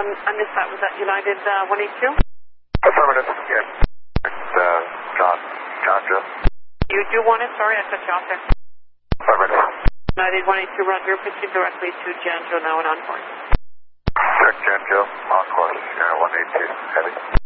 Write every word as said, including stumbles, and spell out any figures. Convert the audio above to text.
Um, I missed that. Was that United uh, one eighty-two? Affirmative. Yes. It's uh, John. John Joe. You do want it? Sorry, I cut you off there. Affirmative. United one eighty-two, Roger. Proceed directly to Jan Joe now and on course. Check Jan Joe. On course. Sierra one eighty-two. Heavy.